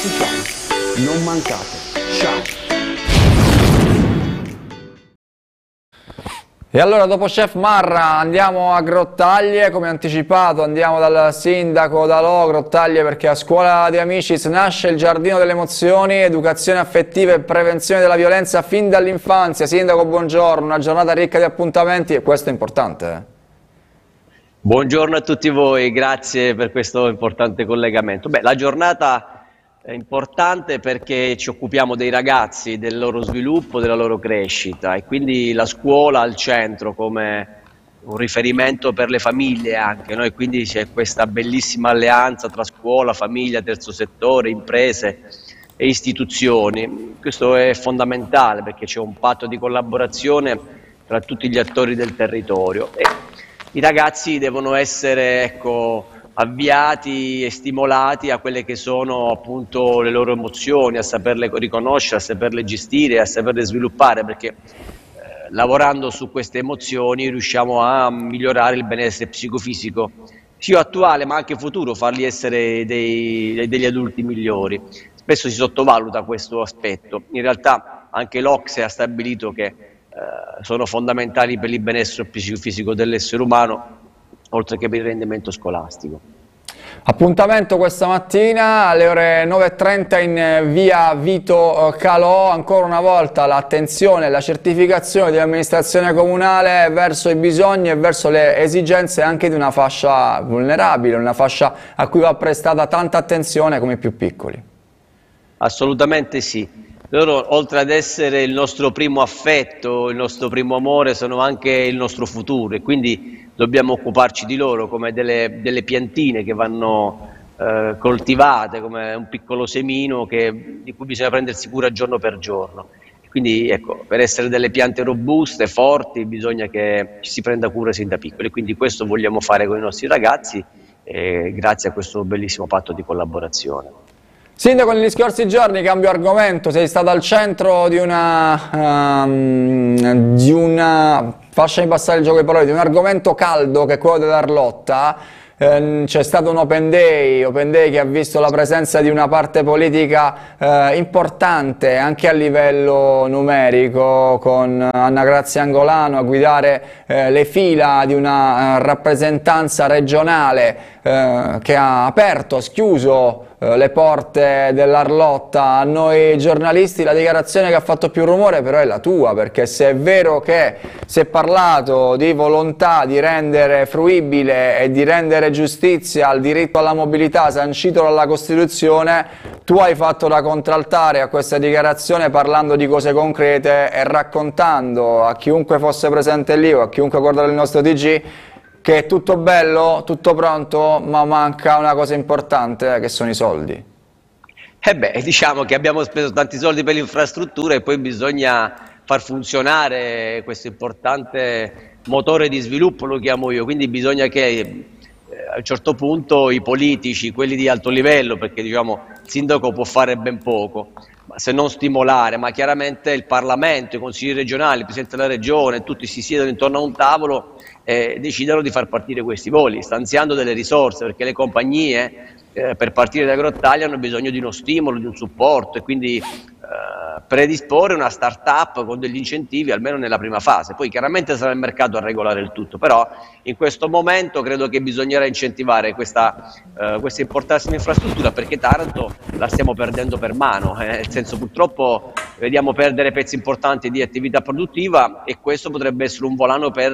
Non mancate. Ciao. E allora dopo Chef Marra andiamo a Grottaglie, come anticipato andiamo dal sindaco Dalò, Grottaglie, perché a Scuola di Amicis nasce il Giardino delle Emozioni, educazione affettiva e prevenzione della violenza fin dall'infanzia. Sindaco, buongiorno, una giornata ricca di appuntamenti e questo è importante. Buongiorno a tutti voi, grazie per questo importante collegamento. La giornata è importante perché ci occupiamo dei ragazzi, del loro sviluppo, della loro crescita e quindi la scuola al centro come un riferimento per le famiglie anche, no? E quindi c'è questa bellissima alleanza tra scuola, famiglia, terzo settore, imprese e istituzioni. Questo è fondamentale perché c'è un patto di collaborazione tra tutti gli attori del territorio. I ragazzi devono essere, avviati e stimolati a quelle che sono appunto le loro emozioni, a saperle riconoscere, a saperle gestire, a saperle sviluppare, perché lavorando su queste emozioni riusciamo a migliorare il benessere psicofisico, sia attuale ma anche futuro, farli essere degli adulti migliori. Spesso si sottovaluta questo aspetto, in realtà anche l'OCSE ha stabilito che sono fondamentali per il benessere psicofisico dell'essere umano, oltre che per il rendimento scolastico. Appuntamento questa mattina alle ore 9:30 in via Vito Calò, ancora una volta l'attenzione e la certificazione dell'amministrazione comunale verso i bisogni e verso le esigenze anche di una fascia vulnerabile, una fascia a cui va prestata tanta attenzione come i più piccoli. Assolutamente sì. Loro, oltre ad essere il nostro primo affetto, il nostro primo amore, sono anche il nostro futuro e quindi dobbiamo occuparci di loro come delle piantine che vanno coltivate, come un piccolo semino di cui bisogna prendersi cura giorno per giorno. Quindi ecco, per essere delle piante robuste, forti, bisogna che ci si prenda cura sin da piccoli. Quindi questo vogliamo fare con i nostri ragazzi grazie a questo bellissimo patto di collaborazione. Sindaco, negli scorsi giorni, cambio argomento, sei stato al centro di una fascia di passare il gioco di parole, di un argomento caldo che è quello dell'Arlotta. C'è stato un open day che ha visto la presenza di una parte politica importante anche a livello numerico, con Anna Grazia Angolano a guidare le fila di una rappresentanza regionale che ha aperto, schiuso le porte dell'Arlotta. A noi giornalisti la dichiarazione che ha fatto più rumore però è la tua, perché se è vero che si è parlato di volontà di rendere fruibile e di rendere giustizia al diritto alla mobilità sancito dalla Costituzione, tu hai fatto da contraltare a questa dichiarazione parlando di cose concrete e raccontando a chiunque fosse presente lì o a chiunque guarda il nostro TG che è tutto bello, tutto pronto, ma manca una cosa importante, che sono i soldi. Diciamo che abbiamo speso tanti soldi per l'infrastruttura e poi bisogna far funzionare questo importante motore di sviluppo, lo chiamo io, quindi bisogna che a un certo punto i politici, quelli di alto livello, perché diciamo il sindaco può fare ben poco, se non stimolare, ma chiaramente il Parlamento, i consigli regionali, il Presidente della Regione, tutti si siedono intorno a un tavolo e decidano di far partire questi voli, stanziando delle risorse, perché le compagnie per partire da Grottaglie hanno bisogno di uno stimolo, di un supporto e quindi predisporre una start-up con degli incentivi almeno nella prima fase. Poi chiaramente sarà il mercato a regolare il tutto, però in questo momento credo che bisognerà incentivare questa importantissima infrastruttura, perché Taranto la stiamo perdendo per mano, nel senso, purtroppo vediamo perdere pezzi importanti di attività produttiva e questo potrebbe essere un volano per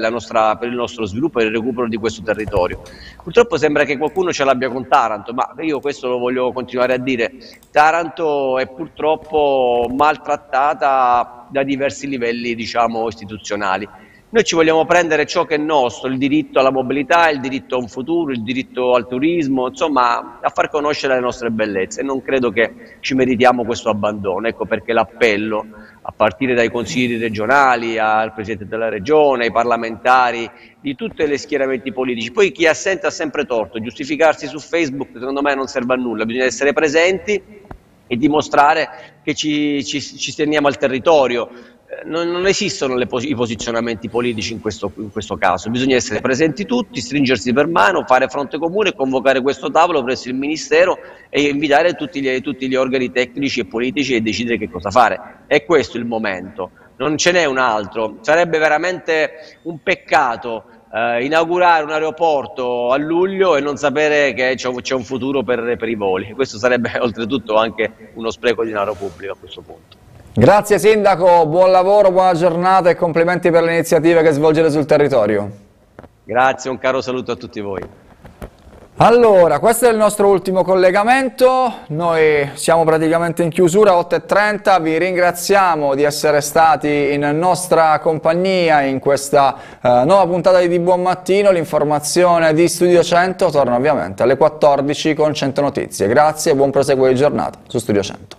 il nostro sviluppo e il recupero di questo territorio. Purtroppo sembra che qualcuno ce l'abbia con Taranto, ma io questo lo voglio continuare a dire. Taranto è purtroppo maltrattata da diversi livelli, diciamo, istituzionali. Noi ci vogliamo prendere ciò che è nostro, il diritto alla mobilità, il diritto a un futuro, il diritto al turismo, insomma a far conoscere le nostre bellezze, e non credo che ci meritiamo questo abbandono. Ecco perché l'appello, a partire dai consigli regionali, al Presidente della Regione, ai parlamentari, di tutti gli schieramenti politici. Poi chi assente ha sempre torto, giustificarsi su Facebook secondo me non serve a nulla, bisogna essere presenti e dimostrare che ci teniamo al territorio. non esistono i posizionamenti politici in questo caso, bisogna essere presenti tutti, stringersi per mano, fare fronte comune, convocare questo tavolo presso il Ministero e invitare tutti gli organi tecnici e politici e decidere che cosa fare. È questo il momento, non ce n'è un altro. Sarebbe veramente un peccato inaugurare un aeroporto a luglio e non sapere che c'è un futuro per i voli. Questo sarebbe oltretutto anche uno spreco di denaro pubblico a questo punto. Grazie Sindaco, buon lavoro, buona giornata e complimenti per le iniziative che svolgete sul territorio. Grazie, un caro saluto a tutti voi. Allora, questo è il nostro ultimo collegamento, noi siamo praticamente in chiusura, 8:30, vi ringraziamo di essere stati in nostra compagnia in questa nuova puntata di Buon Mattino. L'informazione di Studio 100 torna ovviamente alle 14 con 100 notizie. Grazie e buon proseguo di giornata su Studio 100.